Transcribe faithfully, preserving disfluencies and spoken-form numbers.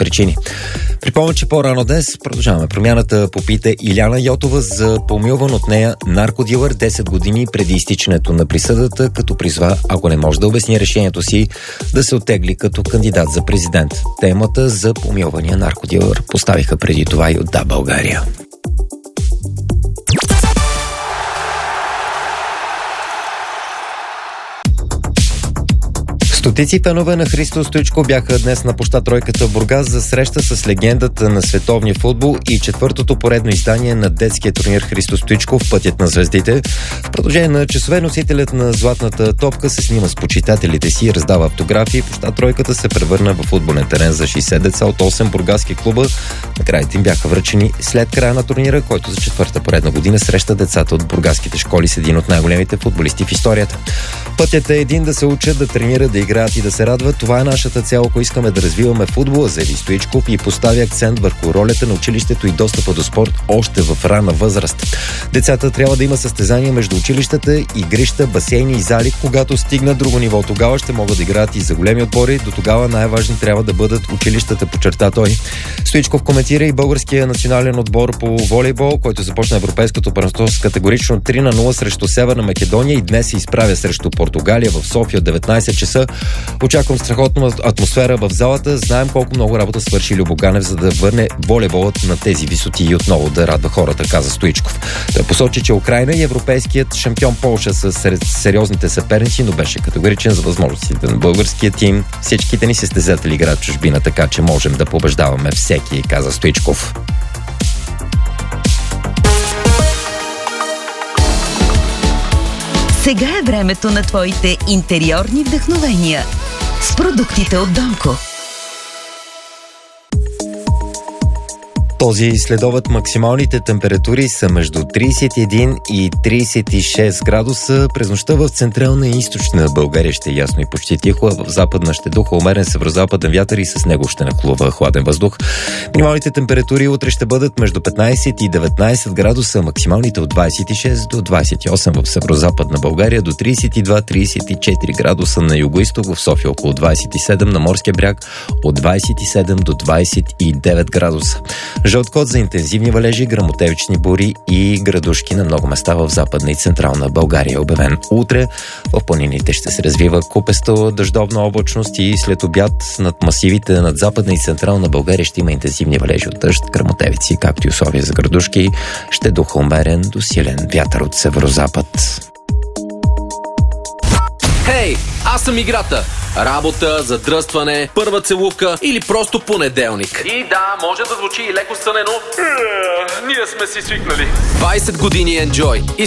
причини. Припомня, че по-рано днес продължаваме промяната попита Иляна Йотова за помилван от нея наркодилър десет години преди изтичането на присъдата, като призва, ако не може да обясни решението си, да се оттегли като кандидат за президент. Темата за помилвания наркодилър поставиха преди това и от Да, България. Стотици фенове на Христо Стоичков бяха днес на площад Тройката в Бургас за среща с легендата на световния футбол и четвъртото поредно издание на детския турнир Христо Стоичков «Пътят на звездите». В продължение на часове носителят на златната топка се снима с почитателите си и раздава автографии. Площад Тройката се превърна в футболен терен за шейсет деца от осем бургаски клуба. Накрая им бяха връчени след края на турнира, който за четвърта поредна година среща децата от бургаските школи с един от най-големите футболисти в историята. Пътят е един да се учат, да тренират, да играят и да се радват. Това е нашата цел, ако искаме да развиваме футбола, заяви Стоичков и постави акцент върху ролята на училището и достъпа до спорт още в ранна възраст. Децата трябва да има състезания между училищата, игрища, басейни и зали. Когато стигнат друго ниво, тогава ще могат да играят и за големи отбори. До тогава най-важни трябва да бъдат училищата, подчерта той. Стоичков коментира и българския национален отбор по волейбол, който започна европейското първенство с категорично три на нула срещу Северна Македония и днес се изправя срещу Португалия в София от деветнайсет часа. Очаквам страхотна атмосфера в залата. Знаем колко много работа свърши Любо Ганев, за да върне волейболът на тези висоти и отново да радва хората, каза Стоичков. Той посочи, че Украйна и европейският шампион Полша са сред сериозните съперници, но беше категоричен за възможностите на българския тим. Всичките ни състезатели играят в чужбина, така че можем да побеждаваме всеки, каза Стоичков. Сега е времето на твоите интериорни вдъхновения с продуктите от Донко. Този следобед максималните температури са между трийсет и един и трийсет и шест градуса. През нощта в централна и източна България ще е ясно и почти тихо, а в западна ще духа умерен северозападен вятър и с него ще нахлува хладен въздух. Минималните температури утре ще бъдат между петнайсет и деветнайсет градуса, максималните от двайсет и шест до двайсет и осем в северозападна България, до трийсет и два до трийсет и четири градуса на югоизток, в София около двайсет и седем, на морския бряг от двайсет и седем до двайсет и девет градуса. Жълт код за интензивни валежи, гръмотевични бури и градушки на много места в западна и централна България е обявен. Утре в планините ще се развива купесто дъждовна облачност и след обяд над масивите над западна и централна България ще има интензивни валежи от дъжд, гръмотевици, както и условия за градушки. Ще духа умерен до силен вятър от северозапад. Хей, аз съм играта. Работа, задръстване, първа целувка или просто понеделник. И да, може да звучи и леко сънено. Ние сме си свикнали. двайсет години Enjoy.